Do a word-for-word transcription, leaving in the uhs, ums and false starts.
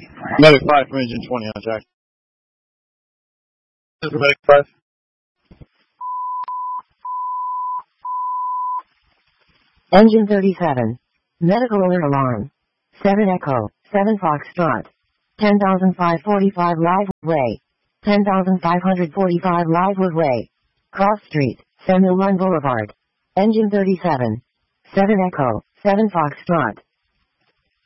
Medic five from Agent twenty on Jack. Medic five. Engine thirty-seven. Medical alert alarm. seven Echo, seven Foxtrot. ten thousand five hundred forty-five Livewood Way. ten thousand five hundred forty-five Livewood Way. Cross Street, Samuel Run Boulevard. Engine thirty-seven. seven Echo, seven Foxtrot.